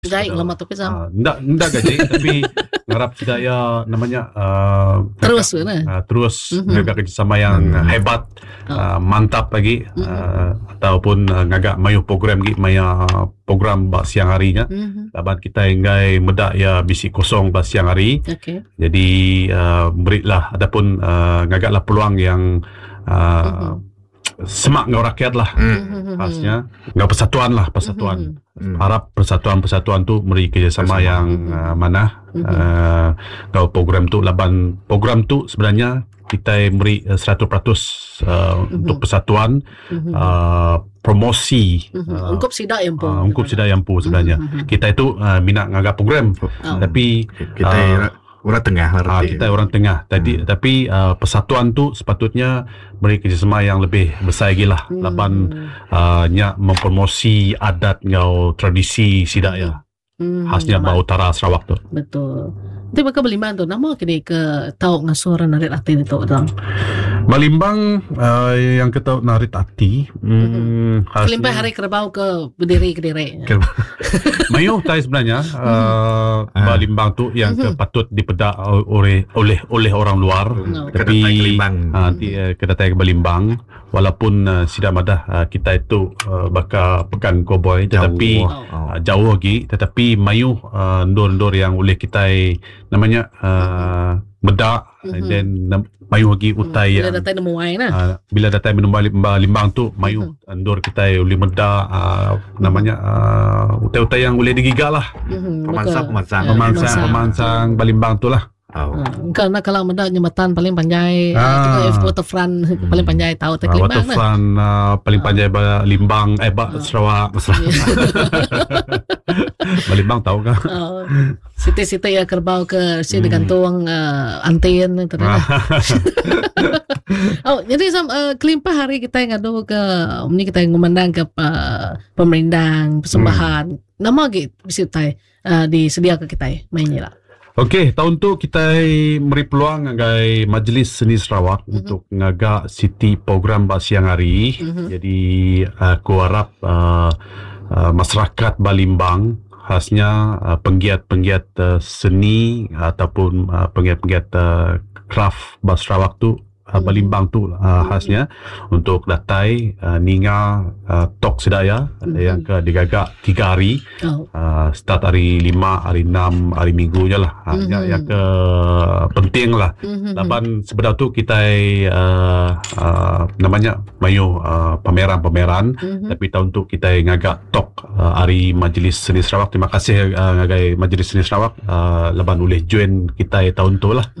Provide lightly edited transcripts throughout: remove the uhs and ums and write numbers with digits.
Jahit lama tu pisang. Ndak gaji tapi ngarap sedaya namanya Terus terus ngagak kerjasama yang hebat, mantap lagi, ataupun ngagak mayu program gi maya program bak siang harinya. Laban kita inggai medak ya bisi kosong bak siang hari. Okay. Jadi berilah ataupun ngagaklah peluang yang semak ngau rakyat lah, khasnya ngau persatuan. Harap persatuan tu beri kerjasama yang mana ngau program tu laban program tu sebenarnya kita beri 100% untuk persatuan, promosi ungkup sida yang pun sebenarnya. Kita itu minat ngagak program tapi kita orang tengah lah. Kita orang tengah. Tapi persatuan tu sepatutnya beri kerjasama yang lebih besar lagi lah. Laban nya mempromosi adat ngau tradisi sidak ya. Khasnya Bau Utara Sarawak tu. Betul. Nanti bakal Balimbang tu nama kini ke tahu ngasuran narik hati ni tu dalam. Balimbang yang kita tahu narik hati. Kelimpah hari kerbau ke berdiri. Mayu tai sebenarnya Balimbang tu yang patut dipedak oleh orang luar. Tapi kedatangan ke Balimbang walaupun sidak madah kita itu bakal pekan koboi tetapi jauh lagi, tetapi mayu ndor-ndor yang oleh kita namanya bedak dan mayu lagi utai bila datang nemuai bila datang Balimbang tu mayu ndor kita oleh medak namanya utai-utai yang boleh digigak lah, pemansang Balimbang tu lah. Karena kalau ada jembatan paling panjang waterfront paling panjang tahu tak Limbang waterfront paling panjang Limbang Sarawak. Balimbang tahu kan? Siti-siti ya kerbau ke si digantung anten ternyata. Jadi kelimpah hari kita ngadu ke ini kita ngomandang ke pemerintah persembahan. Nama gitu bisa disedia ke kita mainnya lah. Okey, tahun tu kita beri peluang ngagai Majlis Seni Sarawak untuk ngagak City program bak siang hari. Jadi aku harap masyarakat Balimbang khasnya penggiat-penggiat seni ataupun penggiat-penggiat craft bak Sarawak tu Balimbang tu khasnya untuk datai ninga tok sedaya yang ke digagak 3 hari start hari 5, hari 6, hari Minggu je lah yang ke penting lah. Laban sebenarnya tu kita namanya mayu pameran tapi tahun tu kita ngagak tok hari Majlis Seni Sarawak. Terima kasih ngagai Majlis Seni Sarawak laban boleh join kita tahun tu lah.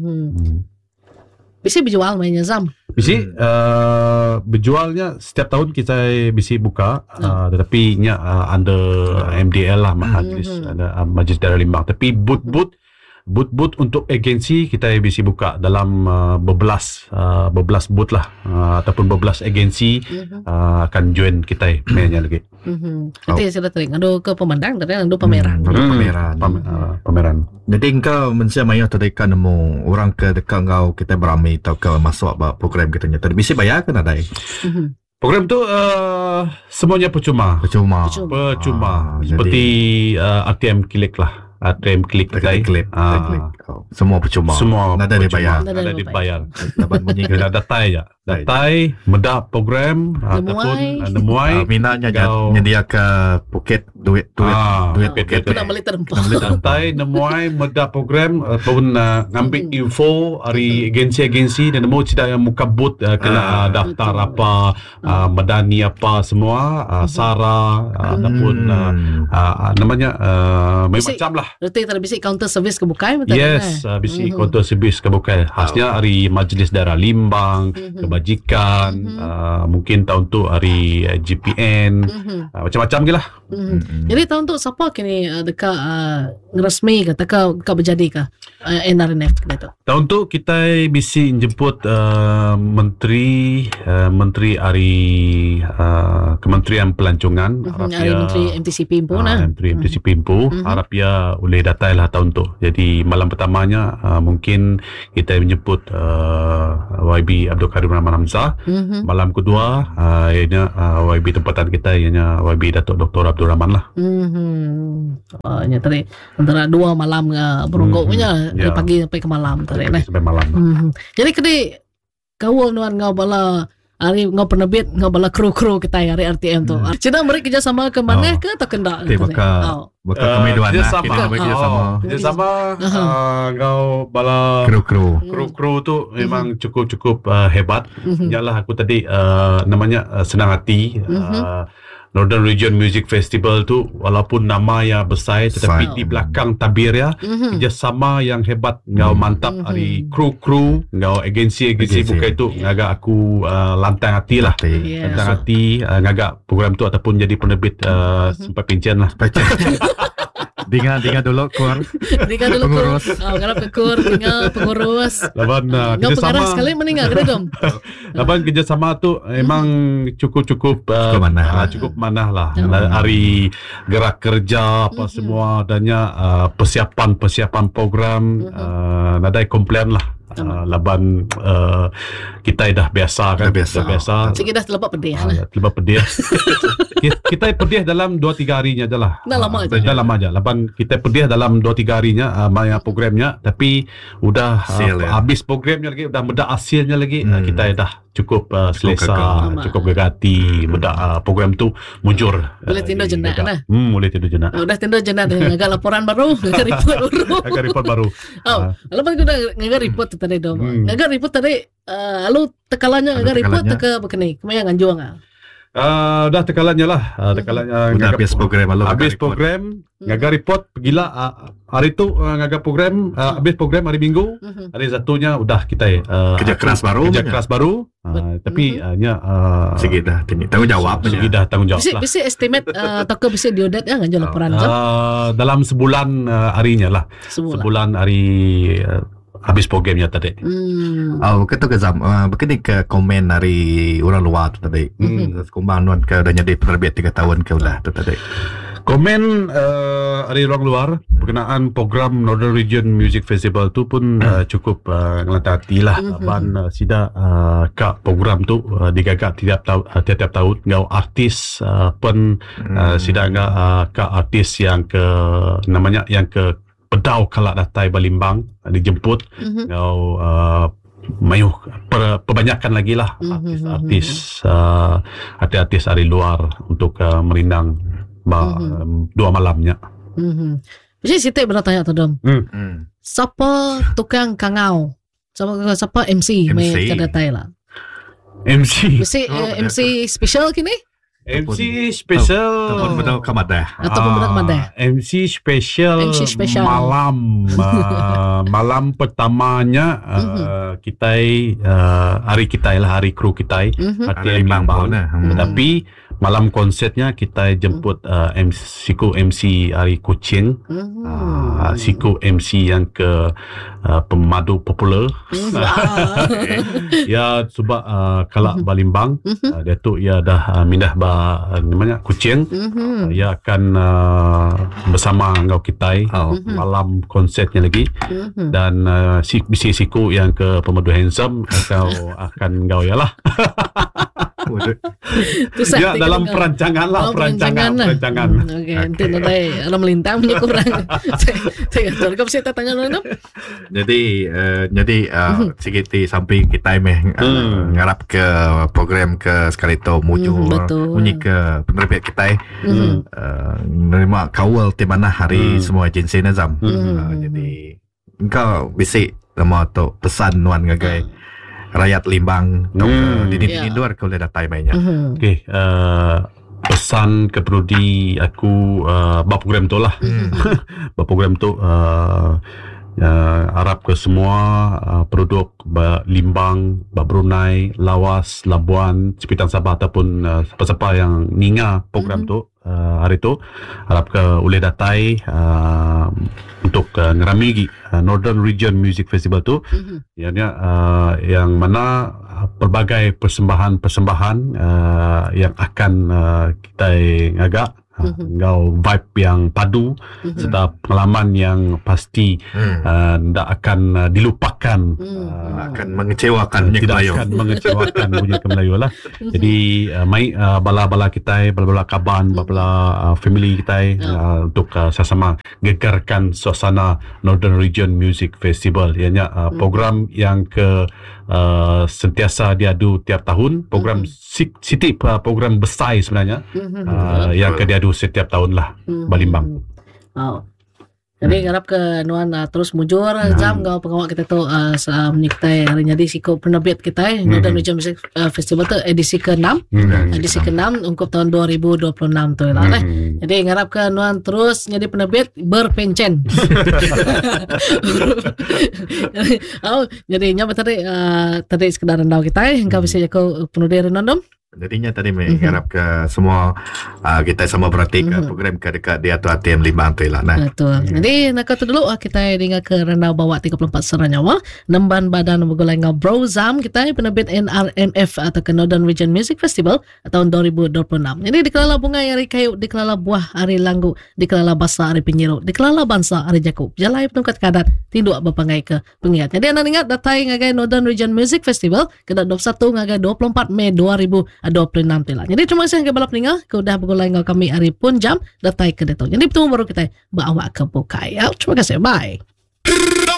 Bisa berjual mainnya Zam? Bisa berjualnya setiap tahun kita bisa buka tetapi nya under MDL lah Majlis Daerah Limbang. Tapi booth untuk agensi kita bisa buka dalam berbelas booth lah ataupun berbelas agensi akan join kita mainnya lagi. Nanti sudah tering ada ke pemandang dan ada pameran. Pameran. Jadi engkau mensia mayu terdekat nemu orang ke dekat engkau kita beramai atau ke masuk program kita nya. Tadi bisa bayar kan ada? Program tu semuanya percuma. Seperti ATM klik lah. ATM klik semua percuma. Semua nada dibayar. Nada dibayar. Dapat bunyi kena datai je. Datai medak program ataupun nemuai minatnya menyediakan poket duit poket nak beli terempah. Datai nemuai medak program ataupun ngambil info dari agensi-agensi dan nemu tidak yang muka booth kena daftar apa medani apa semua SARA ataupun namanya macam lah. Berarti ada bisi counter service kebukai betul? Yes, bisi counter service kebukai. Khasnya hari Majlis Daerah Limbang, kebajikan, mungkin tahun tu hari GPN, macam-macam ke lah. Jadi tahun tu siapa kini dekat ngeresmi ke tak berjadi ke NRNF gitu? Tahun tu kita bisi jemput menteri hari Kementerian Pelancongan, menteri MTC Pimpu Menteri MTC Pimpu harap ia oleh datai lah tahun tu. Jadi malam pertamanya mungkin kita menjemput YB Abdul Karim Rahman Hamzah. Malam kedua ianya YB tempatan kita ianya YB Datuk Dr. Abdul Rahman lah. Nya tadi antara 2 malam berungguknya dari pagi sampai ke malam tadi nah. Sampai malam. Jadi kedi kau nuan ngau bala hari ngau penerbit ngau bala kru-kru kita hari RTM tu. Cina mereka kerjasama ke mana ke atau kendak? Bakal kemajuan lah. Kita kerjasama ngau bala kru tu memang cukup hebat. Yalah aku tadi namanya Senang Hati. Northern Region Music Festival tu walaupun nama yang besar tetapi di belakang tabir ya kerjasama yang hebat ngau mantap hari kru ngau agensi bukan itu ngagak aku lantang hati lah lantang hati ngagak program tu ataupun jadi penerbit sempat pincen lah Dinga dulu kur pengurus garap ke kur dinga pengurus laban kerjasama sekali meninggal kedom laban kerjasama tu memang cukup manah lah hari gerak kerja apa semua adanya persiapan program nadai komplain lah laban kita dah biasa kan biasa sikit dah terlepas pedih kita pedih dalam 2-3 harinya je lah. Dah lama je. Laban kita pedih dalam 2-3 harinya maya programnya tapi udah habis programnya lagi udah medak hasilnya lagi kita dah cukup selesa cukup gegati medak program tu munjur boleh tindak jenak nah. Boleh tindak jenak. Udah tindak jenak agak laporan baru agak report baru. Lapan udah agak report tadi dong. Agak report tadi lalu tekalannya agak report ke begini kemana nganjuang dah tekalannya lah udah habis program habis program ngaga report pergilah hari tu ngaga program habis program hari Minggu hari satunya udah kita kerja keras baru tapi sikit dah tanggung jawab lah bisa estimate atau bisa diodat ngajak laporan dalam sebulan harinya lah sebulan hari habis programnya tadi. Kita ke begini ke komen dari orang luar tu tadi. Kumbang nuan ke dah jadi penerbit 3 tahun ke udah tu tadi. Komen dari orang luar berkenaan program Northern Region Music Festival tu pun cukup ngelantar hati lah. Ban sida kak program tu digagak tiap tahun ngau artis pun sida kak artis yang ke namanya yang ke Pedau kalak datai Balimbang dijemput ngau mayuh perbanyakan lagi lah artis dari luar untuk merindang 2 malamnya. Jadi Siti bertanya tu dom. Siapa tukang kangau? Siapa MC mai kadatai lah. MC special kini? MC special ataupun benar Kamadah MC special malam pertamanya kita hari kru kita hari Limbang tetapi malam konsertnya kita jemput MC hari Kuching siku MC yang ke pemadu popular ya sebab kalak Balimbang dia tu ya dah mindah namanya Kuching ia akan bersama ngau kita malam konsertnya lagi dan siku yang ke pemadu handsome kau akan ngau ya lah ya dalam perancangan. Okey, nanti alam melintang punya kurang. Saya kau mesti tanya dulu. Jadi sikit samping kita ngarap ke program ke sekali tu munyi ke penerbit kita menerima kawal di mana hari semua agensi Nazam. Jadi engkau bisik nama tu pesan nuan ngagai rakyat Limbang di luar kau boleh datai mainnya. Okey, pesan keprodi aku bab program tu lah. Bab program tu harap ke semua produk Limbang, Brunei, Lawas, Labuan, Sepitang Sabah ataupun siapa-siapa yang ninga program tu hari tu harap ke boleh datai untuk ngerami Northern Region Music Festival tu yang mana pelbagai persembahan yang akan kita ngagak Ngau vibe yang padu serta pengalaman yang pasti tidak akan dilupakan, akan mengecewakan tidak akan mengecewakan bunyi ke Melayu lah. Jadi mai bala-bala kita, bala-bala kaban, bala family kita untuk sama-sama gegarkan suasana Northern Region Music Festival. Ianya program yang sentiasa diadu tiap tahun, program Siti, program besar sebenarnya, yang diadu setiap tahun lah, Balimbang. Jadi harap ke Nuan terus mujur jam kau pengawal kita tu menyertai hari jadi sikap penerbit kita Northern Region Music Festival tu edisi ke-6 edisi ke-6 untuk tahun 2026 tu lah. Jadi harap ke Nuan terus jadi penerbit berpencen. Jadi nyapa tadi sekedar rendau kita engkau bisa jago penuh Nuan. Jadinya tadi mengharap ke semua kita sama berarti ke program ke dekat di atau ATM Limbang tu lah. Betul. Jadi nak tu dulu kita dengar ke Renau Bawa 34 Seranyawa Nemban Badan Bergulai Ngau Brozam kita penerbit NRMF atau ke Northern Region Music Festival tahun 2026. Jadi dikelala bunga hari kayu, dikelala buah hari langgu, dikelala basa hari penyiru, dikelala bangsa hari jakub. Jalai penungkat kadat tinduk berpangai ke pengingat. Jadi anda ingat datai ngagai Northern Region Music Festival ke 21 ngagai 24 Mei 2026 telah. Jadi terima kasih kepada pendengar ke udah bergulai dengan kami hari pun jam datai ke detok. Jadi bertemu baru kita bawa ke bukai. Terima kasih. Bye.